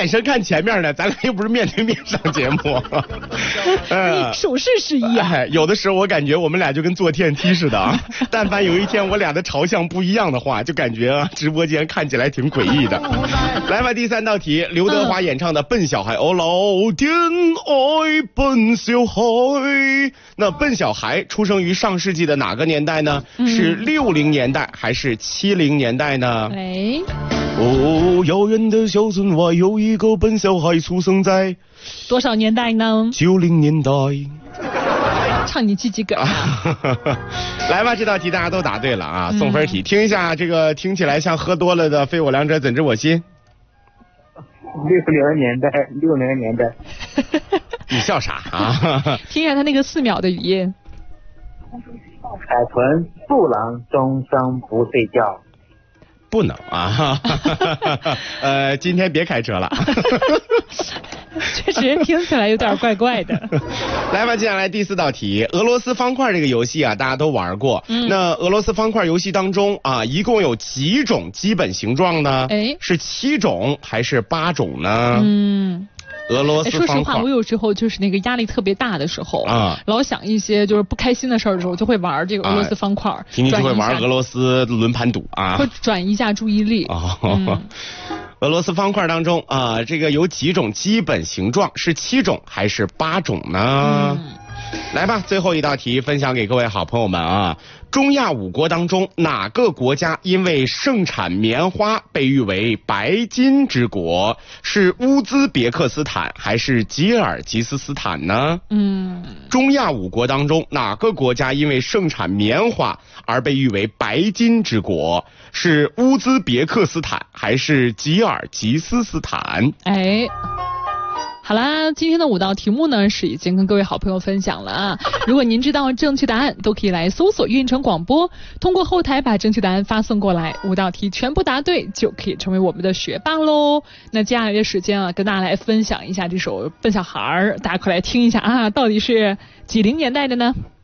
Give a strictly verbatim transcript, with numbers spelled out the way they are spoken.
眼神看前面呢，咱俩又不是面对面上节目。 你手势示意啊、 哎！有的时候我感觉我们俩就跟坐电梯似的啊。但凡有一天我俩的朝向不一样的话，就感觉啊，直播间看起来挺诡异的。来吧，第三道题，刘德华演唱的《笨小孩》。哦，老天爱笨小孩。那笨小孩出生于上世纪的哪个年代呢？嗯、是六零年代还是七零年代呢？ 哎。 哦，遥远的小村外有一个笨小孩出生在多少年代呢？ 九零年代。 唱你几几个、啊？ 来吧，这道题大家都答对了啊，嗯、送分题。听一下这个听起来像喝多了的《非我两者怎知我心》。 六零年代，六零年代。 你笑啥啊？ 听一下他那个四秒的语音。 海豚不能终生不睡觉。 不能啊，呃，今天别开车了。 确实听起来有点怪怪的。 来吧，接下来第四道题，俄罗斯方块这个游戏啊，大家都玩过。嗯、那俄罗斯方块游戏当中啊，一共有几种基本形状呢？哎，是七种还是八种呢？嗯。俄罗斯方块。 说实话，我有时候就是那个压力特别大的时候啊，老想一些就是不开心的事儿的时候，就会玩这个俄罗斯方块， 听、啊、你就会玩俄罗斯轮盘赌啊， 会转移一下注意力。哦嗯、 俄罗斯方块当中啊，这个有几种基本形状？是七种还是八种呢？嗯、来吧，最后一道题分享给各位好朋友们啊。中亚五国当中，哪个国家因为盛产棉花被誉为白金之国？是乌兹别克斯坦还是吉尔吉斯斯坦呢？嗯，中亚五国当中，哪个国家因为盛产棉花而被誉为白金之国？是乌兹别克斯坦还是吉尔吉斯斯坦？ 哎。好啦，今天的五道题目呢是已经跟各位好朋友分享了啊。如果您知道正确答案，都可以来搜索运城广播，通过后台把正确答案发送过来，五道题全部答对就可以成为我们的学霸喽。那接下来的时间啊，跟大家来分享一下这首《笨小孩》，大家快来听一下啊，到底是几零年代的呢？